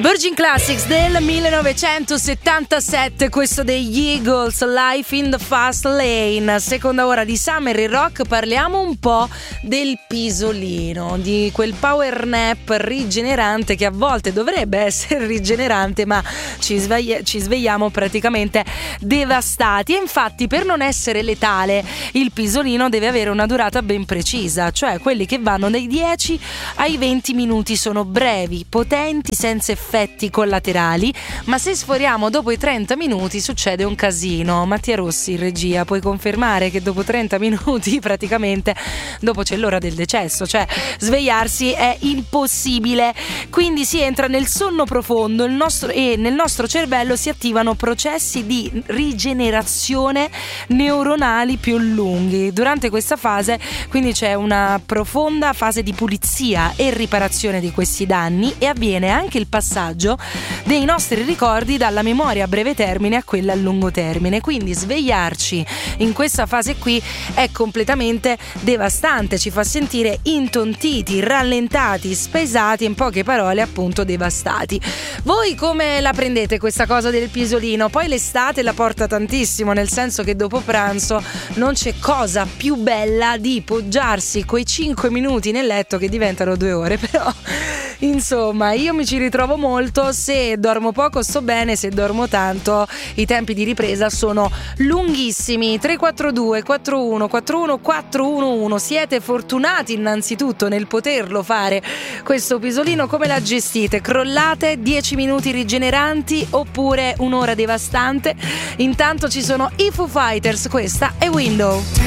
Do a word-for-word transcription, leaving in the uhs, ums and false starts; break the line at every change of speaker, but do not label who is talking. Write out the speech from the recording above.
Virgin Classics del millenovecentosettantasette, questo degli Eagles, Life in the Fast Lane. Seconda ora di Summer in Rock, parliamo un po' del pisolino, di quel power nap rigenerante che a volte dovrebbe essere rigenerante, ma ci, svegli- ci svegliamo praticamente devastati. E infatti, per non essere letale, il pisolino deve avere una durata ben precisa, cioè quelli che vanno dai dieci ai venti minuti. Sono brevi, potenti, senza effetti collaterali, ma se sforiamo dopo i trenta minuti succede un casino. Mattia Rossi in regia, puoi confermare che dopo trenta minuti praticamente dopo c'è l'ora del decesso, cioè svegliarsi è impossibile, quindi si entra nel sonno profondo il nostro, e nel nostro cervello si attivano processi di rigenerazione neuronali più lunghi. Durante questa fase quindi c'è una profonda fase di pulizia e riparazione di questi danni, e avviene anche il passaggio dei nostri ricordi dalla memoria a breve termine a quella a lungo termine. Quindi svegliarci in questa fase qui è completamente devastante, ci fa sentire intontiti, rallentati, spesati, in poche parole appunto devastati. Voi come la prendete questa cosa del pisolino? Poi l'estate la porta tantissimo, nel senso che dopo pranzo non c'è cosa più bella di poggiarsi quei cinque minuti nel letto che diventano due ore, però insomma io mi ci ritrovo molto. Se dormo poco sto bene, se dormo tanto i tempi di ripresa sono lunghissimi. Tre quattro due quattro uno quattro uno quattro uno uno. Siete fortunati innanzitutto nel poterlo fare questo pisolino? Come la gestite? Crollate dieci minuti rigeneranti oppure un'ora devastante? Intanto ci sono i Foo Fighters, questa è Window.